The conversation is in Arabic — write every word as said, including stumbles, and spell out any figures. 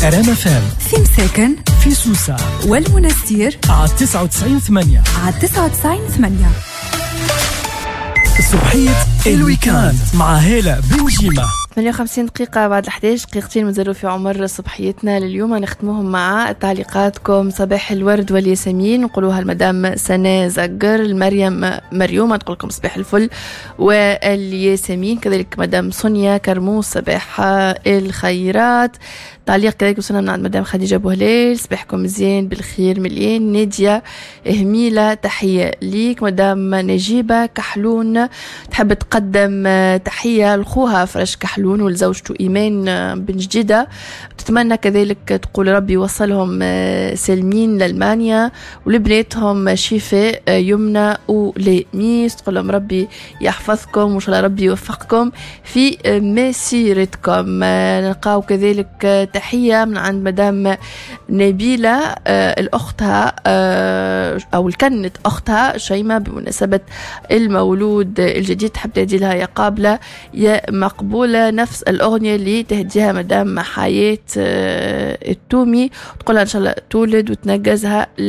أراما فام في مساكن في سوسة والمنستير على تسعة وتسعين ثمانية على تسعة وتسعين ثمانية. صبحية الويكاند مع هالة بنجيمة. ثمانية وخمسين دقيقة بعد الحداش دقيقتين مازالوا في عمر صبحيتنا لليوم. نختموهم مع تعليقاتكم. صباح الورد والياسمين نقولوها المدام سناء زقر. المريم مريومة تقول لكم صباح الفل والياسمين. كذلك مدام سونيا كرموس صباح الخيرات. تعليق كذلك وصلنا من عند مدام خديجة بوهليل صباحكم مزيان بالخير مليان. نادية هميلة تحية ليك. مدام نجيبة كحلون تحب تقدم تحية لخوها فرش كحلون ولزوجته إيمان بن جديدة. تتمنى كذلك تقول ربي يوصلهم سالمين لألمانيا ولبناتهم شفاء يمنى ولميس. تقول لهم ربي يحفظكم وإن شاء الله ربي يوفقكم في مسيرتكم. نلقاو كذلك تحية من عند مدام نبيلة الأختها أو الكنت أختها شيماء بمناسبة المولود الجديد. تحب تهدي لها يا قابلة يا مقبولة نفس الأغنية اللي تهديها مدام حياة التومي. تقولها إن شاء الله تولد وتنجزها